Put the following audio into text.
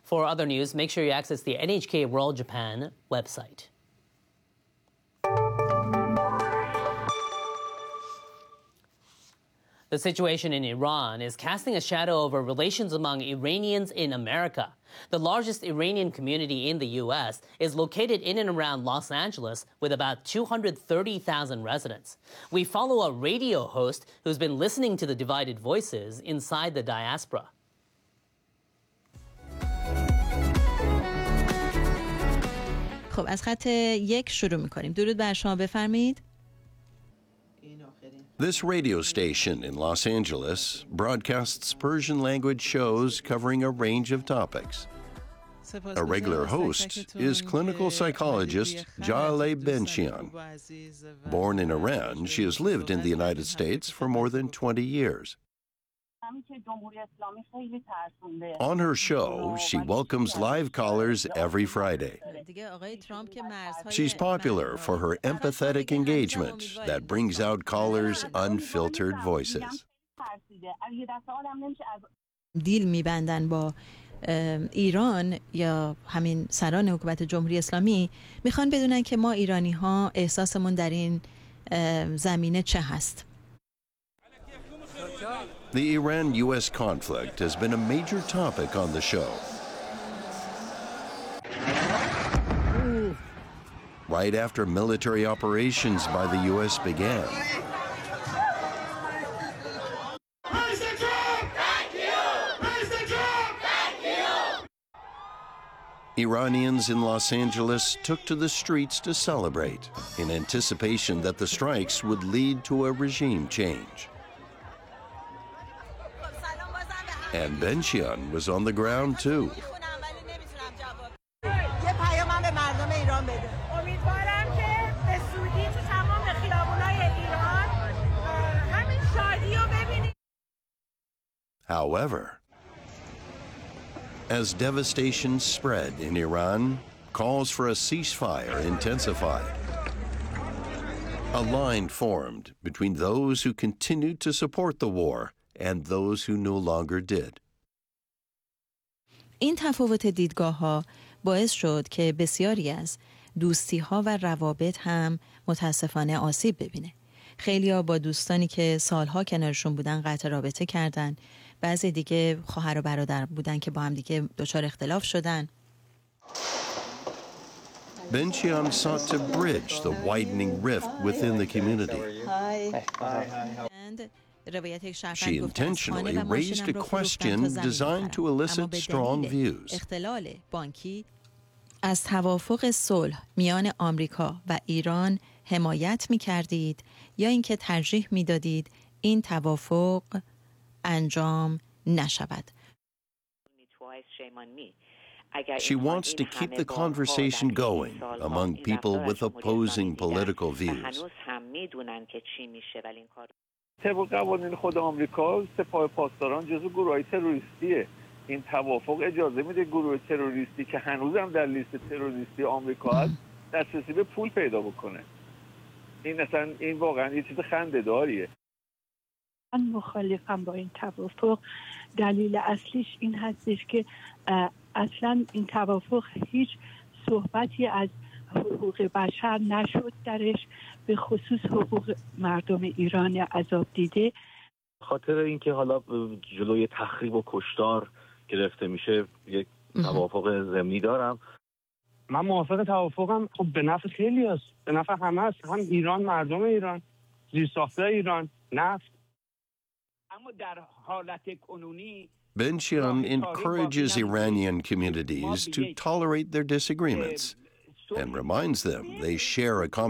For other news, make sure you access the NHK World Japan website. The situation in Iran is casting a shadow over relations among Iranians in America. The largest Iranian community in the U.S. is located in and around Los Angeles with about 230,000 residents. We follow a radio host who's been listening to the divided voices inside the diaspora. خب از خط 1 شروع می‌کنیم. درود بر شما، بفرمایید. This radio station in Los Angeles broadcasts Persian language shows covering a range of topics. A regular host is clinical psychologist Jaleh Benshian. Born in Iran, she has lived in the United States for more than 20 years. On her show, she welcomes live callers every Friday. She's popular for her empathetic engagement that brings out callers' unfiltered voices. دیل می‌بندن با ایران یا همین سران حکومت جمهوری اسلامی، میخوان بدونن که ما ایرانی‌ها احساسمون در این زمینه چه هست. The Iran-U.S. conflict has been a major topic on the show. Right after military operations by the U.S. began. Iranians in Los Angeles took to the streets to celebrate in anticipation that the strikes would lead to a regime change. And Benshian was on the ground too. However, as devastation spread in Iran, calls for a ceasefire intensified. A line formed between those who continued to support the war and those who no longer did. این تفاوت دیدگاه‌ها باعث شد که بسیاری از دوستی‌ها و روابط هم متاسفانه آسیب ببینه. خیلی‌ها با دوستانی که سالها کنارشون بودن قطع رابطه کردن. بعضی دیگه خواهر و برادر بودن که با هم دیگه دچار اختلاف شدن. Benshian sought to bridge the widening rift within the community. She intentionally raised a question designed to elicit strong views. اختلال بانکی از توافق صلح میان آمریکا و ایران حمایت می‌کردید یا اینکه ترجیح می‌دادید این توافق انجام نشود. She wants to keep the conversation going among people with opposing political views. طبق قوانین خود آمریکا سپاه پاسداران جزو گروه‌های تروریستیه. این توافق اجازه میده گروه تروریستی که هنوزم در لیست تروریستی آمریکا هست دسترسی به پول پیدا بکنه. این واقعا یه چیز خنده‌داریه. من مخالفم با این توافق. دلیل اصلیش این هستش که اصلا این توافق هیچ صحبتی از حقوق بشر نشد درش، به خصوص حقوق مردم ایران عذاب دیده. خاطر اینکه حالا جلوی تخریب و کشتار گرفته میشه یک توافق ضمنی دارم. من موافق توافقم. خب به نفع خیلی است، به نفع همه است، هم ایران، مردم ایران، زیرساخته ایران، نفت. اما در حالت کنونی Benshian encourages Iranian communities to tolerate their disagreements and reminds them they share a common